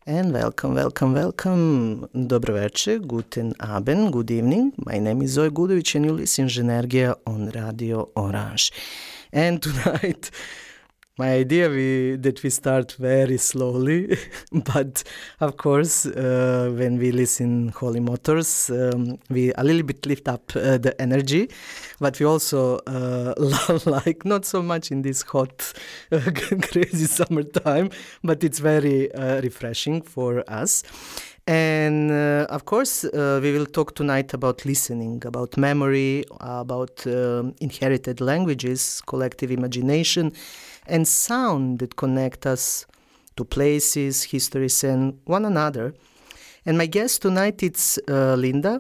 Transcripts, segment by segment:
And welcome, welcome, welcome. Dobro večer, guten Abend, good evening. My name is Zoe Gudovic and you listen to Energia on Radio Orange. And tonight, my idea that we start very slowly, but of course, when we listen Holy Motors, we a little bit lift up the energy, but we also like not so much in this hot, crazy summertime, but it's very refreshing for us. And of course, we will talk tonight about listening, about memory, about inherited languages, collective imagination, and sound that connect us to places, histories, and one another. And my guest tonight it's Linda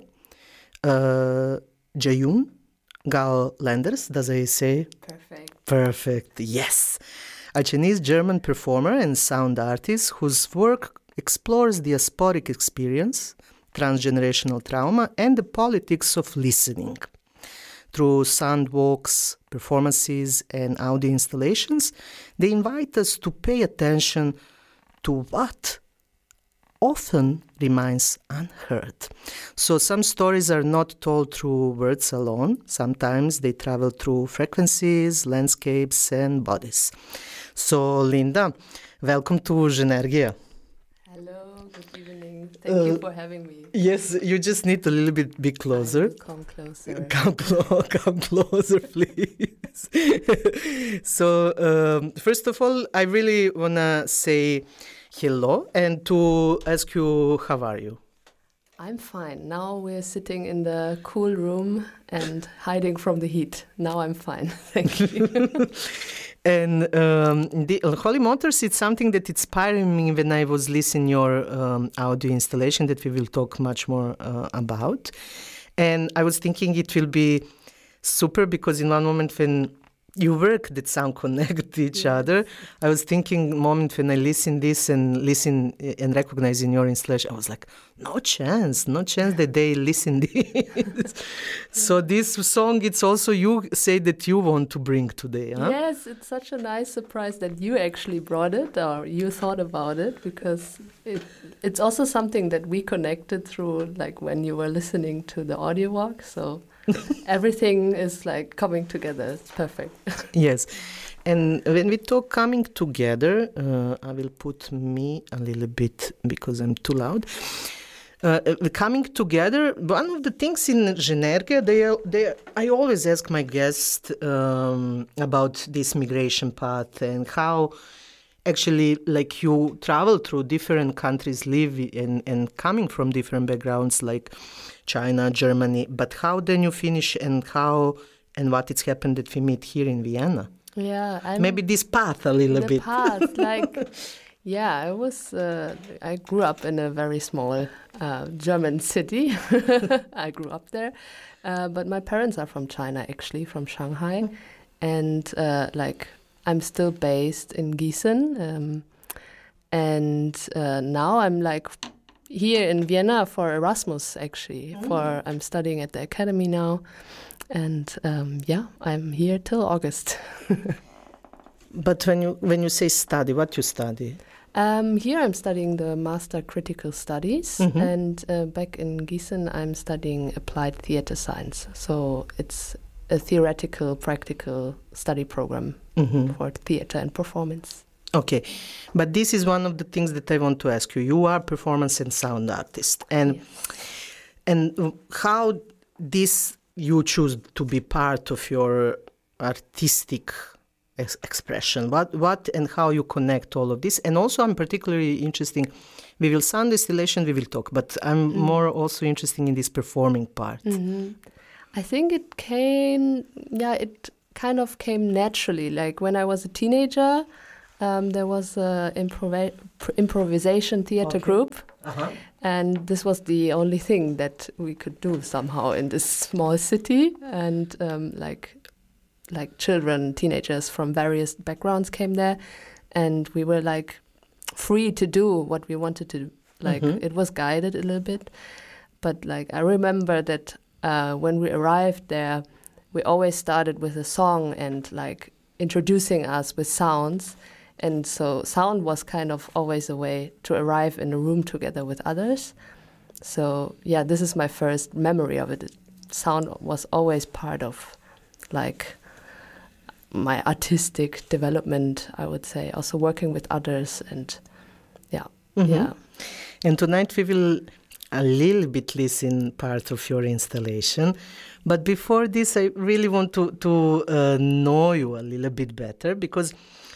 Jayun Gao Landers. Does I say? Perfect. Perfect, yes. A Chinese-German performer and sound artist whose work explores the diasporic experience, transgenerational trauma, and the politics of listening. Through sound walks, performances, and audio installations, they invite us to pay attention to what often remains unheard. So some stories are not told through words alone. Sometimes they travel through frequencies, landscapes, and bodies. So, Linda, welcome to Zhenergia. Hello, good evening. Thank you for having me. Yes, you just need a little bit be closer. Come closer. Come closer, please. So, first of all, I really want to say hello and to ask you, how are you? I'm fine. Now we're sitting in the cool room and hiding from the heat. Now I'm fine. Thank you. And the Holy Motors, it's something that inspired me when I was listening your audio installation that we will talk much more about. And I was thinking it will be super because in one moment when you work that sound connect each other, I was thinking moment when I listen this and listen and recognize in your installation, I was like, no chance that they listen this. So this song, it's also you say that you want to bring today, huh? Yes, it's such a nice surprise that you actually brought it or you thought about it because it's also something that we connected through like when you were listening to the audio walk, so everything is like coming together. It's perfect. Yes. And when we talk coming together, I will put me a little bit because I'm too loud. Coming together, one of the things in Zhenergia, I always ask my guests about this migration path and how actually like you travel through different countries, live and coming from different backgrounds like China, Germany, but how then you finish and how and what it's happened that we meet here in Vienna? Yeah, maybe this path a little bit. The path, like, yeah, I grew up in a very small German city. I grew up there, but my parents are from China, actually, from Shanghai, and like I'm still based in Gießen, and now I'm like here in Vienna for Erasmus, actually. I'm studying at the academy now, and yeah, I'm here till August. But when you say study, what you study? Here I'm studying the Master Critical Studies, and back in Gießen I'm studying Applied Theater Science. So it's a theoretical, practical study program for theater and performance. Okay, but this is one of the things that I want to ask you. You are performance and sound artist, and how this you choose to be part of your artistic expression? What and how you connect all of this? And also, I'm particularly interested. We will sound distillation, we will talk, but I'm more also interested in this performing part. I think it kind of came naturally. Like when I was a teenager. There was an improvisation theater group, and this was the only thing that we could do somehow in this small city. And like children, teenagers from various backgrounds came there, and we were like free to do what we wanted to do. Like it was guided a little bit, but like I remember that when we arrived there, we always started with a song and like introducing us with sounds. And so sound was kind of always a way to arrive in a room together with others. So yeah, this is my first memory of it. Sound was always part of like my artistic development, I would say. Also working with others and yeah. And tonight we will a little bit listen part of your installation. But before this, I really want to know you a little bit better, because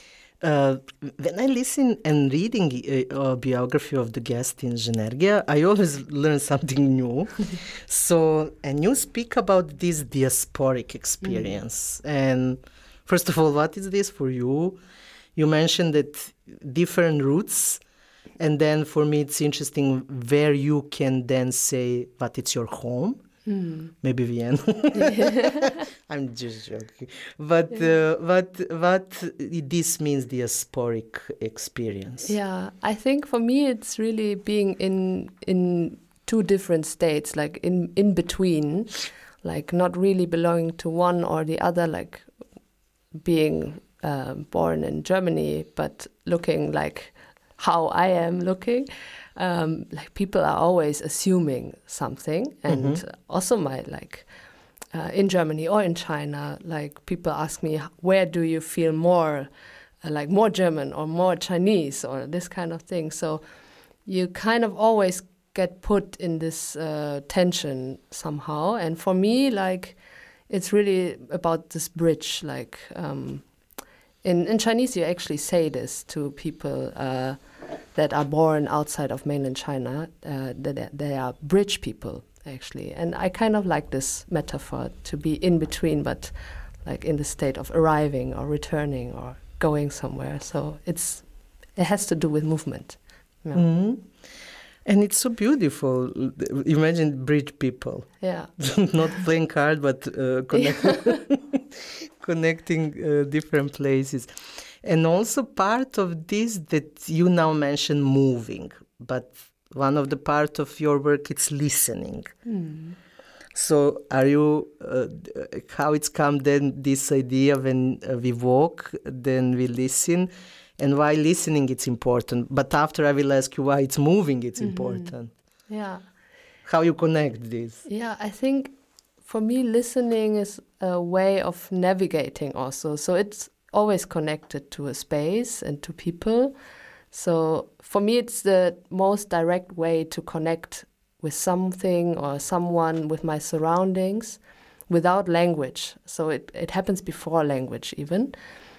when I listen and reading a biography of the guest in Zhenergia, I always learn something new. So, and you speak about this diasporic experience. And first of all, what is this for you? You mentioned that different roots. And then for me, it's interesting where you can then say what it's your home. Maybe Vienna. I'm just joking. But what this means, diasporic experience? Yeah, I think for me it's really being in two different states, like in between, like not really belonging to one or the other, like being born in Germany, but looking like how I am looking. Like people are always assuming something, and also my in Germany or in China, like people ask me, where do you feel more like more German or more Chinese or this kind of thing. So you kind of always get put in this tension somehow. And for me, like it's really about this bridge. Like in Chinese, you actually say this to people that are born outside of mainland China, that they are bridge people, actually. And I kind of like this metaphor, to be in between, but like in the state of arriving or returning or going somewhere. So it has to do with movement. Yeah. Mm-hmm. And it's so beautiful. Imagine bridge people. Yeah. Not playing card, but connecting different places. And also part of this that you now mention moving, but one of the part of your work, it's listening. So are you, how it's come then, this idea when we walk, then we listen, and why listening it's important. But after I will ask you why it's moving it's important. Yeah. How you connect this? Yeah, I think for me listening is a way of navigating also. So it's always connected to a space and to people. So for me, it's the most direct way to connect with something or someone, with my surroundings, without language. So it happens before language even.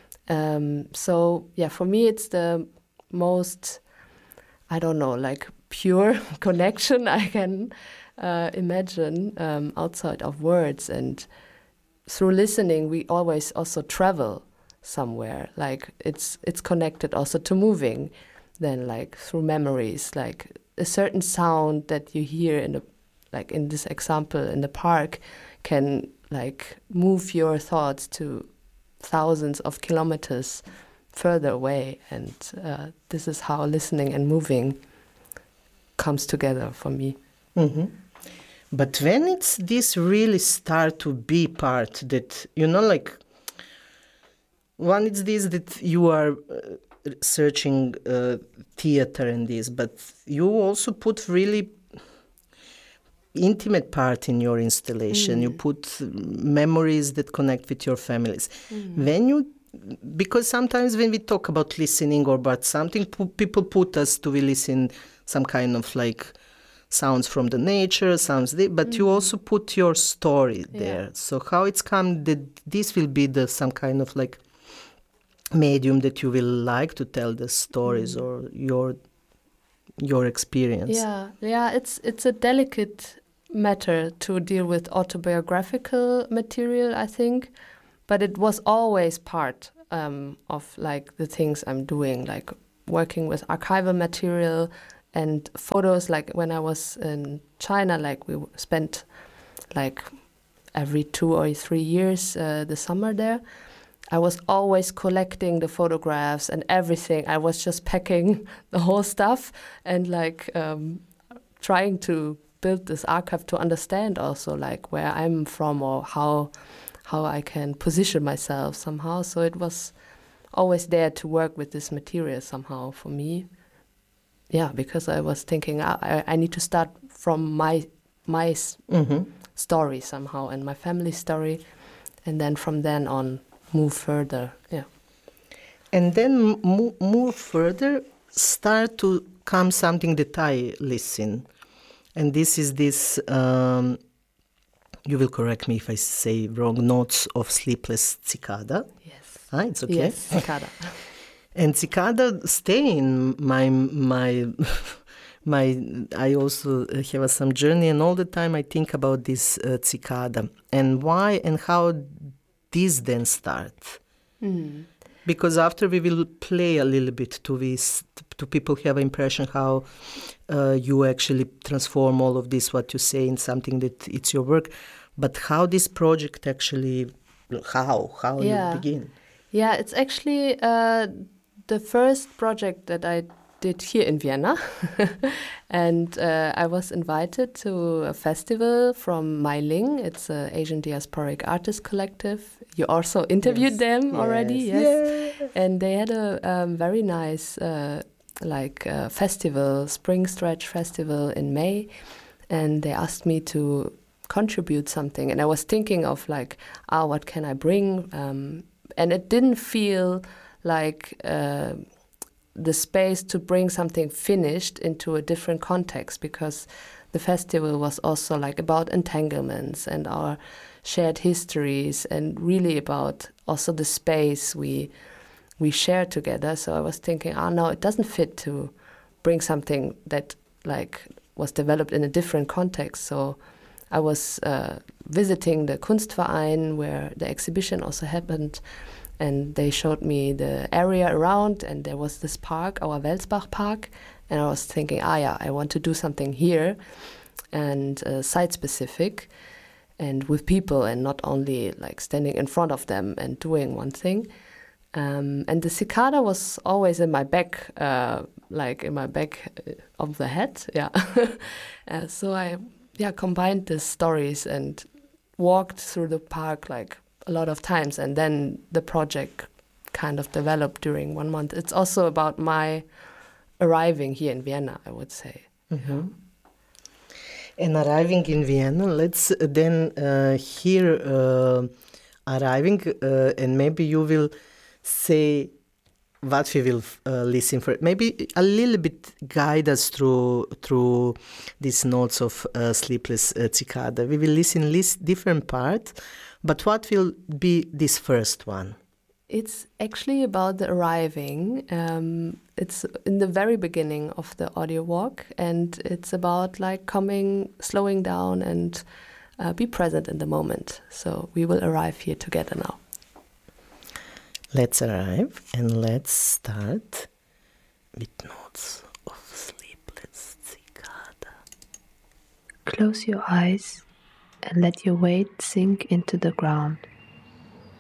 So yeah, for me, it's the most, I don't know, like pure connection I can imagine outside of words. And through listening, we always also travel somewhere. Like it's connected also to moving, then like through memories, like a certain sound that you hear in this example in the park can like move your thoughts to thousands of kilometers further away. And this is how listening and moving comes together for me. But when it's this really start to be part that, like one is this that you are searching theater and this, but you also put really intimate part in your installation. You put memories that connect with your families. Because sometimes when we talk about listening or about something, people put us to listen some kind of like sounds from the nature, but you also put your story there. Yeah. So how it's come that this will be some kind of like medium that you will like to tell the stories or your experience? Yeah, it's a delicate matter to deal with autobiographical material, I think, but it was always part of like the things I'm doing, like working with archival material and photos. Like when I was in China, like we spent like every 2 or 3 years the summer there. I was always collecting the photographs and everything. I was just packing the whole stuff and like trying to build this archive to understand also like where I'm from or how I can position myself somehow. So it was always there to work with this material somehow for me. Yeah, because I was thinking I need to start from my story somehow and my family story, and then from then on move further. Yeah. And then move further, start to come something that I listen. And this is this, you will correct me if I say wrong, Notes of Sleepless Cicada. Yes. It's okay. Yes, Cicada. And cicada stay in my I also have some journey, and all the time I think about this cicada and why and how this then start. Because after we will play a little bit to people have impression how you actually transform all of this, what you say, in something that it's your work, but how this project actually, how you begin. Yeah, it's actually the first project that I did here in Vienna. And I was invited to a festival from Meiling. It's an Asian Diasporic Artist Collective. You also interviewed them already, yes? Yeah. And they had a very nice festival, Spring Stretch Festival in May. And they asked me to contribute something. And I was thinking of what can I bring? And it didn't feel like the space to bring something finished into a different context, because the festival was also about entanglements and our shared histories, and really about also the space we share together. So I was thinking, no, it doesn't fit to bring something that was developed in a different context. So I was visiting the Kunstverein where the exhibition also happened, and they showed me the area around, and there was this park, our Welsbach Park, and I was thinking, I want to do something here, and site-specific, and with people, and not only standing in front of them and doing one thing. And the cicada was always in my back, in my back of the head, yeah. So I combined the stories and walked through the park a lot of times, and then the project kind of developed during 1 month. It's also about my arriving here in Vienna, I would say. Mm-hmm. And arriving in Vienna, let's then hear arriving, and maybe you will say what we will listen for. Maybe a little bit guide us through these Notes of Sleepless Cicada. We will listen different parts, but what will be this first one? It's actually about the arriving. It's in the very beginning of the audio walk, and it's about slowing down and be present in the moment. So we will arrive here together now. Let's arrive, and let's start with Notes of Sleepless Cicada. Close your eyes and let your weight sink into the ground.